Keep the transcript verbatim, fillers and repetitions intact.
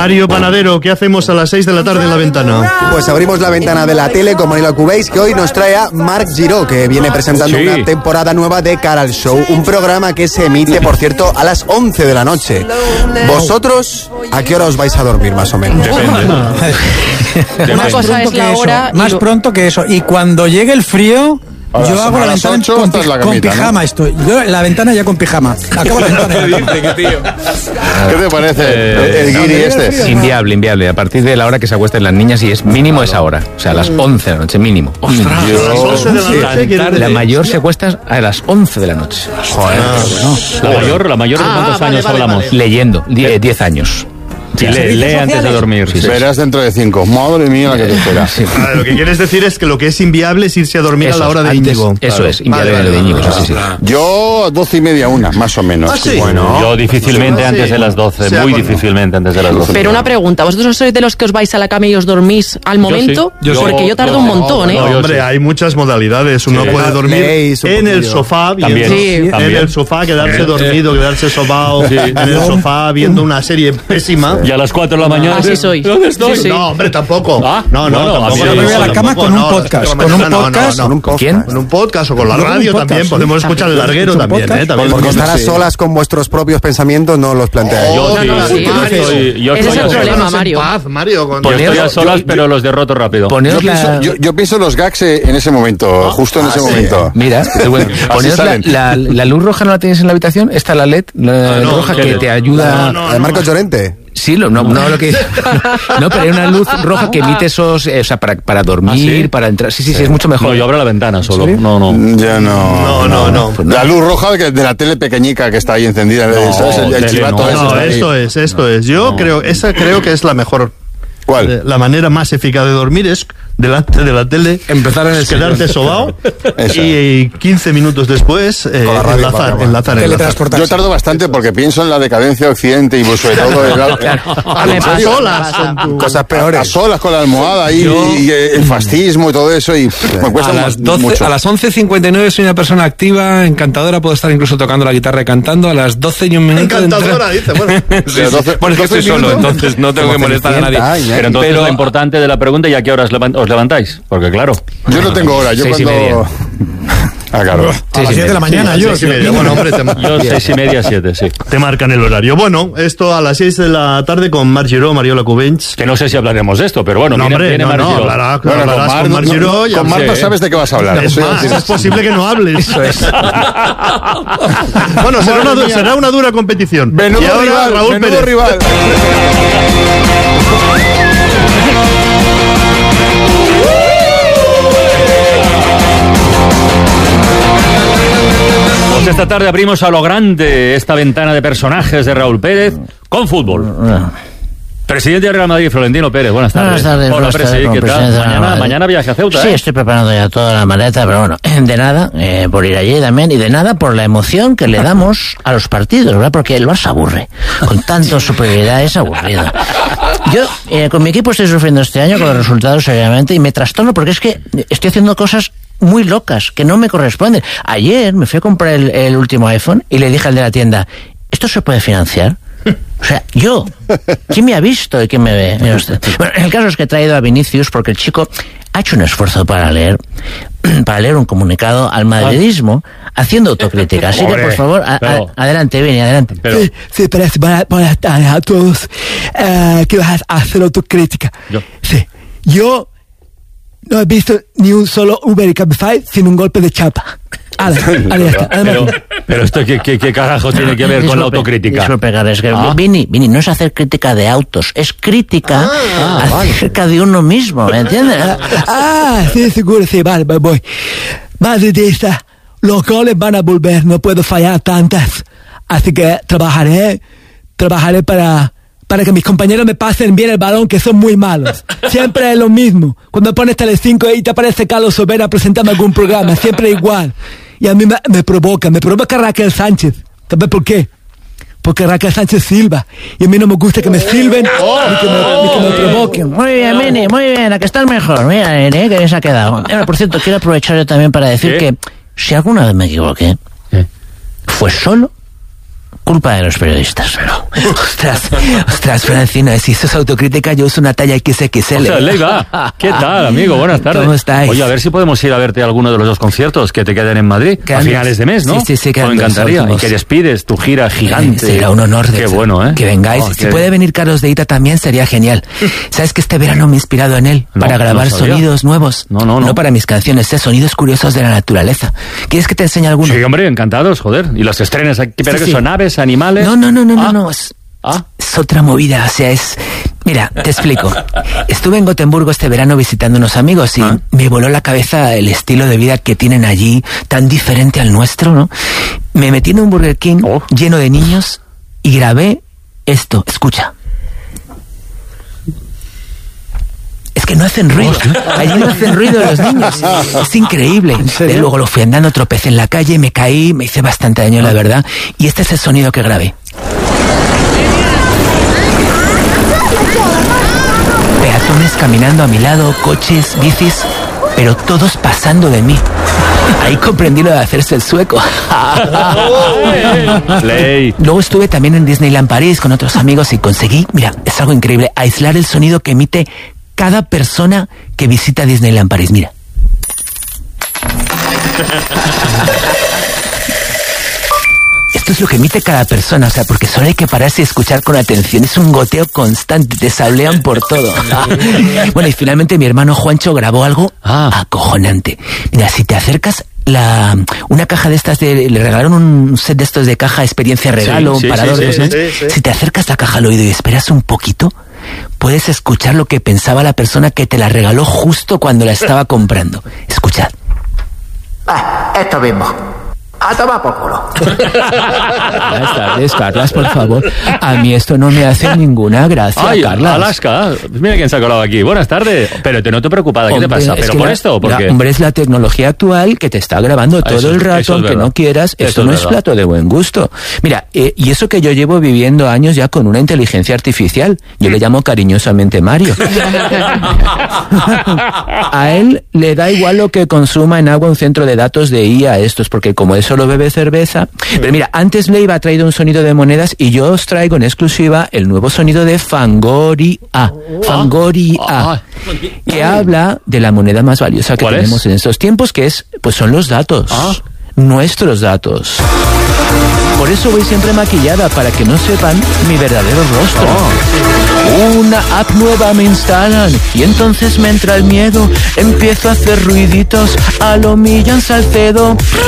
Mario Panadero, ¿qué hacemos a las seis de la tarde en La Ventana? Pues abrimos la ventana de la tele con Manila Cubéis, que hoy nos trae a Marc Giró, que viene presentando sí. una temporada nueva de Cara al Show, un programa que se emite, por cierto, a las once de la noche. ¿Vosotros a qué hora os vais a dormir, más o menos? Depende. Una cosa es la hora... Más lo... pronto que eso. Y cuando llegue el frío... Ahora, yo hago la ventana ocho, con, pi- la camita, con pijama, ¿no? Estoy. Yo la ventana ya con pijama. Acabo la ventana. ¿Qué, tío? ¿Qué te parece eh, el, el guiri este? Es inviable, inviable. A partir de la hora que se acuesten las niñas, y es mínimo esa hora. O sea, a las once de la noche, mínimo. ¡Ostras! Yo, la, la mayor se acuesta a las once de la noche. Joder. No. La mayor, la mayor, ¿de cuántos ah, vale, años vale, hablamos? Vale. Leyendo, diez años. Sí, lee, lee antes de dormir. Sí, sí. Verás dentro de cinco. Madre mía, la que te espera. Sí. Ah, lo que quieres decir es que lo que es inviable es irse a dormir eso, a la hora de antes, Íñigo. Eso claro. es, inviable vale, vale, de Íñigo. Claro, sí, sí. Claro. Yo, doce y media, una, más o menos. ¿Ah, sí? Bueno, yo difícilmente sí. antes de las doce, muy bueno. difícilmente antes de las doce. Pero una pregunta, ¿vosotros sois de los que os vais a la cama y os dormís al momento? Yo sí. yo Porque yo, yo tardo yo, un montón, no, ¿eh? No, hombre, sí. hay muchas modalidades. Uno sí. puede dormir en el sofá, viendo, sí. en el sofá, quedarse dormido, quedarse sobao, en el sofá, viendo una serie pésima. Y a las cuatro de la mañana. Así soy. ¿Dónde estoy? Sí, sí. No, hombre, tampoco. ¿Ah? No, no, bueno, tampoco. Yo me voy a la cama con un podcast. Con un podcast. ¿Con quién? Con un podcast o con la radio también. Podemos escuchar el larguero también, ¿eh? Porque estar a solas con vuestros propios pensamientos no los planteáis. Yo sí. Ese es el problema, Mario. Mario. Yo estoy a solas, pero los derroto rápido. Yo pienso los gags en ese momento, justo en ese momento. Mira, poneros la luz roja, ¿no la tienes en la habitación? Está la L E D, la roja que te ayuda. ¿De Marcos Llorente? Sí, no, no, no lo que no, pero hay una luz roja que emite esos, eh, o sea, para, para dormir, ¿Ah, sí? para entrar. Sí, sí, sí, es mucho mejor. No, yo abro la ventana solo. ¿Sí? No, no. Ya no. No, no, no. no. La luz roja de la tele pequeñica que está ahí encendida. No, ¿sabes? El, el chivato no, ese no, esto ahí. es, esto es. Yo no. creo, esa creo que es la mejor. ¿Cuál? La manera más eficaz de dormir es delante de la tele, empezar en el quedarte sobao y quince minutos después eh, enlazar, enlazar, enlazar. Yo tardo bastante porque pienso en la decadencia de Occidente y pues sobre todo el, a solas con cosas peores, a solas con la almohada y, yo, y el fascismo y todo eso y pff, me cuesta a las doce, mucho. A las once cincuenta y nueve soy una persona activa, encantadora, puedo estar incluso tocando la guitarra y cantando. A las doce y un minuto encantadora, dice, bueno. sí, sí. Bueno, es que estoy solo, entonces no tengo que molestar a nadie. Ay, pero entonces pero, lo importante de la pregunta, ¿y a qué horas os levantáis? Porque claro, yo no tengo hora, yo seis cuando... Ah, claro. A las siete de la mañana, sí, yo. Seis y media. Bueno, hombre, te... yo seis y media, siete, sí. Te marcan el horario. Bueno, esto a las seis de la tarde con Marc Giró, Mariola Cubens. Que no sé si hablaremos de esto, pero bueno, no, viene, hombre, viene no, Marc no, Giró. hablará, bueno, hablarás con, con Marc Giró. No, no, con Marc no sabes de qué vas a hablar. Es más, es posible que no hables. Eso es. Bueno, será una, será una dura competición. Menudo y ahora, rival, Raúl menudo Pérez. rival. Pues esta tarde abrimos a lo grande esta ventana de personajes de Raúl Pérez con fútbol. Presidente de Real Madrid, Florentino Pérez, buenas tardes. Buenas tardes. Hola, buenas presidente, ¿qué tal? Mañana, mañana viaje a Ceuta, Sí, ¿eh? estoy preparando ya toda la maleta, pero bueno, de nada, eh, por ir allí también, y de nada por la emoción que le damos a los partidos, ¿verdad? Porque el Barça aburre. Con tanto superioridad es aburrido. Yo, eh, con mi equipo estoy sufriendo este año con los resultados seriamente y me trastorno porque es que estoy haciendo cosas muy locas que no me corresponden. Ayer me fui a comprar el, el último iPhone y le dije al de la tienda, ¿esto se puede financiar? O sea, yo, ¿quién me ha visto y quién me ve? Mira usted. Bueno, el caso es que he traído a Vinicius porque el chico ha hecho un esfuerzo para leer, para leer un comunicado al madridismo, haciendo autocrítica. Así que, por favor, a, a, adelante, Vini, adelante. Pero... Sí, sí, pero buenas, buenas tardes a todos. Uh, ¿Qué vas a hacer autocrítica? Yo. Sí, yo no he visto ni un solo Uber y Cabify sin un golpe de chapa. Ale, ale, ya está. Pero, pero esto, ¿qué, qué, ¿qué carajo tiene que ver disculpe, con la autocrítica? Disculpe, es que ¿Ah? Vini, Vini, no es hacer crítica de autos, es crítica ah, acerca vale. de uno mismo, ¿me entiendes? Ah, sí, seguro, sí, vale, voy. Madridista, los goles van a volver, no puedo fallar tantas. Así que trabajaré, trabajaré para... para que mis compañeros me pasen bien el balón, que son muy malos. Siempre es lo mismo. Cuando pones Telecinco y te aparece Carlos Sobera presentando algún programa, siempre igual. Y a mí me, me provoca, me provoca Raquel Sánchez. ¿Sabes por qué? Porque Raquel Sánchez silba. Y a mí no me gusta que me silben oh, ni, que me, oh, ni que me provoquen. Muy bien, Mini, muy bien, a que estás mejor. Mira, ¿eh? Que bien se ha quedado. Ahora, por cierto, quiero aprovechar yo también para decir ¿Qué? que si alguna vez me equivoqué, ¿Qué? fue solo culpa de los periodistas. Pero, ostras, ostras, Francina, si eso es autocrítica, yo uso una talla equis equis ele. O sea, Leiva, ¿qué tal, amigo? Buenas tardes. ¿Cómo estáis? Oye, a ver si podemos ir a verte a alguno de los dos conciertos que te quedan en Madrid quedan a finales de mes, ¿no? Sí, sí, sí. Me encantaría. Y que despides tu gira gigante. Eh, será un honor de Qué bueno, ¿eh? que vengáis. Oh, si qué... puede venir Carlos de Ita también, sería genial. ¿Sabes que este verano me he inspirado en él? No, para grabar no sonidos nuevos. No, no, no. No para mis canciones, ¿eh? Sonidos curiosos de la naturaleza. ¿Quieres que te enseñe alguno? Sí, hombre, encantados, joder. Y los estrenes aquí, pero sí, que sí. son aves, animales. No, no, no, no, ah. no, no. Es, ah. es otra movida, o sea, es... Mira, te explico. Estuve en Gotemburgo este verano visitando unos amigos y ¿Ah? me voló la cabeza el estilo de vida que tienen allí, tan diferente al nuestro, ¿no? Me metí en un Burger King oh. lleno de niños y grabé esto, escucha. Es que no hacen ruido. Allí no hacen ruido los niños. Es increíble. Pero luego lo fui andando, tropecé en la calle, me caí, me hice bastante daño, la verdad. Y este es el sonido que grabé. Peatones caminando a mi lado, coches, bicis, pero todos pasando de mí. Ahí comprendí lo de hacerse el sueco. Luego estuve también en Disneyland París con otros amigos y conseguí, mira, es algo increíble, aislar el sonido que emite cada persona que visita Disneyland París. Mira. Esto es lo que emite cada persona, o sea, porque solo hay que pararse y escuchar con atención. Es un goteo constante, te sablean por todo. Bueno, y finalmente mi hermano Juancho grabó algo ah. acojonante. Mira, si te acercas, la una caja de estas, de, le regalaron un set de estos de caja experiencia regalo, sí, sí, parador, sí, sí, ¿no? sí, sí. Si te acercas la caja al oído y esperas un poquito, puedes escuchar lo que pensaba la persona que te la regaló justo cuando la estaba comprando. Escuchad. Ah, esto mismo. A tomar por culo. Buenas tardes, Carlas, por favor. A mí esto no me hace ninguna gracia, Ay, Carlas. Alaska, mira quién se ha colado aquí. Buenas tardes. Pero te noto preocupada, ¿qué hombre, te pasa? ¿Pero por la, esto o por la, qué? Hombre, es la tecnología actual que te está grabando todo eso, el rato, aunque no quieras. Eso esto no es, es plato de buen gusto. Mira, eh, y eso que yo llevo viviendo años ya con una inteligencia artificial. Yo le llamo cariñosamente Mario. A él le da igual lo que consuma en agua un centro de datos de I A estos, porque como es solo bebe cerveza. Pero mira, antes Leiva ha traído un sonido de monedas y yo os traigo en exclusiva el nuevo sonido de Fangoria. Fangoria. Que habla de la moneda más valiosa que tenemos en estos tiempos, que es, pues son los datos. Ah. Nuestros datos. Por eso voy siempre maquillada, para que no sepan mi verdadero rostro. Oh. Una app nueva me instalan y entonces me entra el miedo. Empiezo a hacer ruiditos a lo Millán Salcedo.